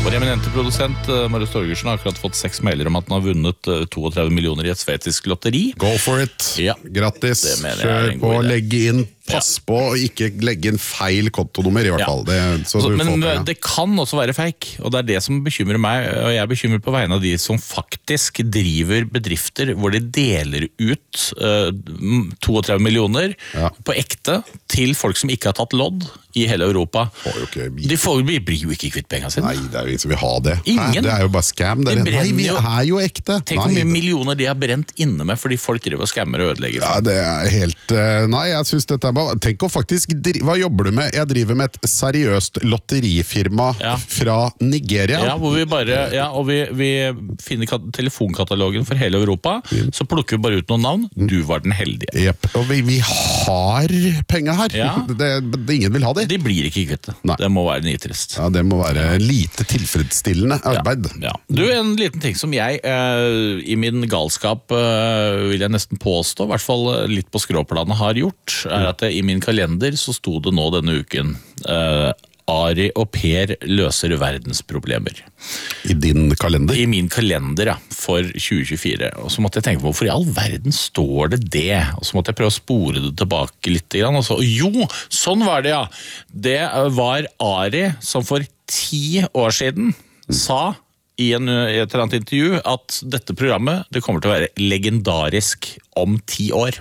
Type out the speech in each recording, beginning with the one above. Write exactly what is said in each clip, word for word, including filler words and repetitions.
Vår eminente produsent Marius Torgersen har akkurat fått seks mailer om at han har vunnet trettito millioner i et svetisk lotteri. Go for it. Ja. Grattis. Kjør på å legge inn. Pass på å ikke legge inn feil kontonummer i hvert Ja. fall. Det, så så, du men får det kan også være feik, og det er det som bekymrer meg, og jeg er bekymret på vegne av de som faktisk driver bedrifter hvor de deler ut uh, trettito millioner Ja. på ekte til folk som ikke har tatt lodd i hele Europa. Får jo ikke, De får, blir jo ikke kvitt pengene sine. nei, det er jo ingen som vil ha det. Ingen. Hæ? Det er jo bare scam. Det De er, nei, brenner vi jo. er jo ekte. Tenk hvor Nei, mye millioner de har brent inne med fordi folk driver og skammer og ødelegger. Ja, det er helt... eh, Nei, jeg synes dette er bare... Tenk å faktisk... dri- Hva jobber du med? Jeg driver med et seriøst lotterifirma Ja. fra Nigeria. Ja, hvor vi bare, ja, og vi, vi finner kat- telefonkatalogen for hele Europa, så plukker vi bare ut noen navn. Du var den heldige. Jep. Og vi, vi har penger her. Ja. Det, det, ingen vil ha det. De blir ikke kvitt det. Nei. Det må være nitrist. Ja, det må være lite tilfredsstillende arbeid. Ja. Du, en liten ting som jeg, eh, i min galskap, eh, vil jeg nesten påstå, i hvert fall litt på skråplanet har gjort, er at jeg, i min kalender så sto det nå denne uken eh, Ari og Per løser verdensproblemer. I din kalender. I min kalender, ja, for tjue tjuefire. Og så måtte jeg tenke på, hvorfor i all verden står det det? Og så måtte jeg prøve å spore det tilbake litt. Og så, jo, sånn var det, ja. Det var Ari som for ti år siden sa i, en, i et eller annet intervju at dette programmet det kommer til å være legendarisk om ti år.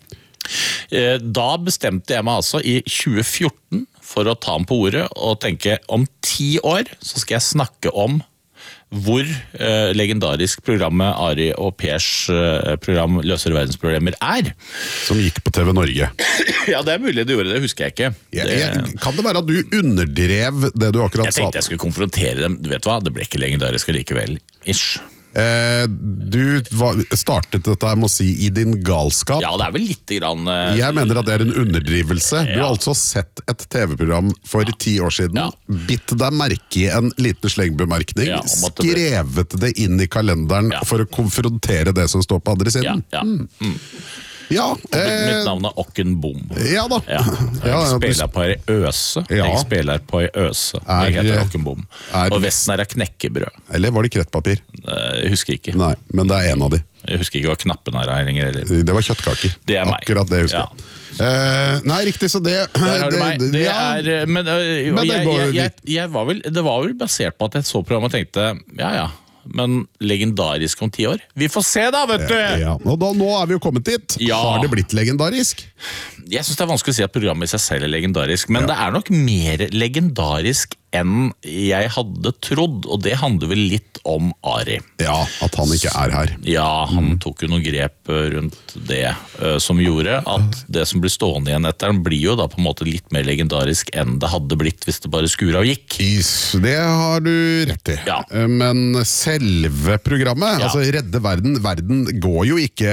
Da bestemte jeg meg altså i tjue fjorten for å ta ham på ordet og tenke om ti år så skal jeg snakke om hvor eh, legendarisk programmet Ari og Pers eh, program Løser verdensproblemer er. Som gikk på T V Norge. Ja, det er mulig det gjorde det, husker jeg ikke. Jeg, Det, jeg, kan det være at du underdrev det du akkurat jeg sa? tenkte jeg skulle konfrontere dem, du vet hva, det ble ikke legendarisk likevel. Ish. Eh, du var, startet dette med å si i din galskap. Ja, det er vel litt grann... eh, Jeg mener at det er en underdrivelse. Du har Ja. altså sett et T V-program for ti år siden, Ja. bitt deg merke i en liten slengbemerkning, Ja, om at det ble- skrevet det inn i kalenderen Ja. for å konfrontere det som står på andre Ja, siden. ja. Mm. Ja, Mitt eh, navn er Okken Bom. ja da. Ja, Ja, jeg ja, spiller på ei øse. Ja. Jeg spiller på ei øse. Er- Jeg heter Okken Bom. er- Og vesten er av knekkebrød. Eller var det krettpapir? Eh, Jeg husker ikke. Nei, men det er en av de. Jeg husker ikke hva knappen er her lenger. Eller. Det var kjøttkaker. Det er meg. Akkurat det jeg husker. Eh, nei, riktig, så det... Der har du meg. Det ja. er, men øh, Men det jeg, går jo jeg, jeg, litt- jeg var vel, det var vel basert på at jeg så programmet og tenkte, ja ja, men legendarisk om ti år? Vi får se da, vet du! Ja, og da, nå er vi jo kommet dit. Ja. Har det blitt legendarisk? Jeg synes det er vanskelig å si at programmet i seg selv er legendarisk, men det er nok mer legendarisk enn jeg hadde trodd, og det handler vel litt om Ari. Ja, at han ikke er her. Ja, han tok jo noen grep øh, rundt det, øh, som gjorde at det som blir stående igjen etter han blir jo da på en måte litt mer legendarisk enn det hadde blitt hvis det bare skur av gikk. Is, det har du rett i. Ja. Eh, Men selve programmet, Ja. altså Redde verden, verden går jo ikke...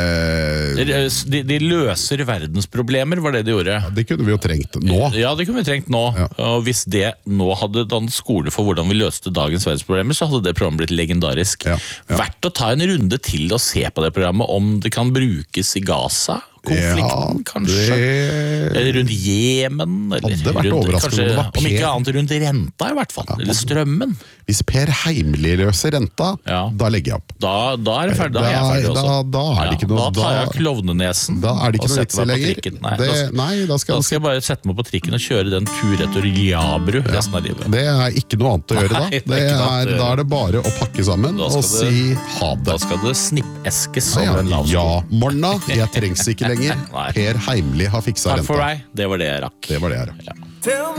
De, de løser verdensproblemer, var det de gjorde. Det kunne vi jo trengt nå. Ja, det kunne vi trengt nå. Ja. Og hvis det nå hadde dannet skole for hvordan vi løste dagens verdensproblemer, så hadde det programmet blitt legendarisk. Ja, ja. Verdt å ta en runde til og se på det programmet, om det kan brukes i Gaza. Konflikten, Ja, kanskje. det- Eller rundt Jemen. Eller Hadde vært rundt, overraskende kanskje, om det var om ikke Per. annet rundt renta, i hvert fall. Eller strømmen. Hvis Per Heimli løser renta, Ja. da legger jeg opp. Da, da er det ferdig. Da er jeg Da- ferdig også. da- da er det ikke noe- da tar jeg da- klovnenesen Da er det ikke og noe setter vits i meg på lenger. trikken. Nei, Det, da, skal, nei, da skal da skal jeg bare sette meg på trikken og kjøre den tur etter Jabru resten av livet. Det er ikke noe annet å gjøre da. Nei, det er Det ikke noe er, annet å gjøre. da er det bare å pakke sammen Da og skal si ha Da det. skal det snippeskes Ja, over en lav sko. ja, Morna, jeg trengs ikke lenger. Nei. Per Heimli har fiksa Takk for renta. meg, det var det jeg rakk. Det var det jeg rakk. Ja.